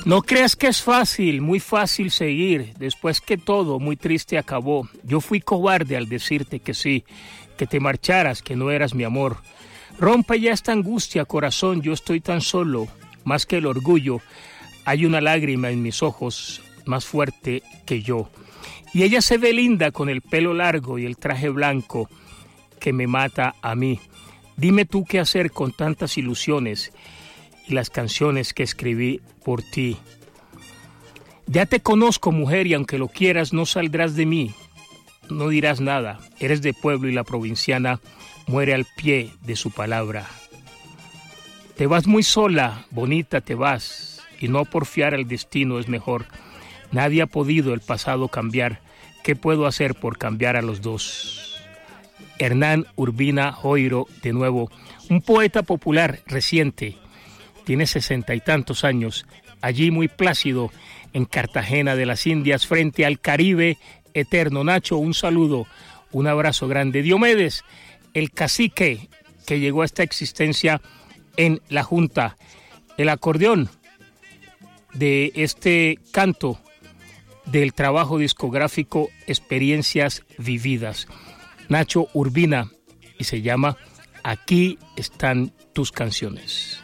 No creas que es fácil, muy fácil seguir, después que todo muy triste acabó. Yo fui cobarde al decirte que sí, que te marcharas, que no eras mi amor. Rompe ya esta angustia, corazón, yo estoy tan solo, más que el orgullo. Hay una lágrima en mis ojos, más fuerte que yo. Y ella se ve linda con el pelo largo y el traje blanco que me mata a mí. Dime tú qué hacer con tantas ilusiones y las canciones que escribí por ti. Ya te conozco, mujer, y aunque lo quieras, no saldrás de mí. No dirás nada. Eres de pueblo y la provinciana muere al pie de su palabra. Te vas muy sola, bonita te vas, y no porfiar al destino es mejor. Nadie ha podido el pasado cambiar. ¿Qué puedo hacer por cambiar a los dos? Hernán Urbina Joiro, de nuevo, un poeta popular reciente. Tiene 60 y tantos años, allí muy plácido, en Cartagena de las Indias, frente al Caribe eterno. Nacho, un saludo, un abrazo grande. Diomedes, el cacique que llegó a esta existencia en la Junta, el acordeón de este canto del trabajo discográfico Experiencias Vividas. Nacho Urbina, y se llama Aquí están tus canciones.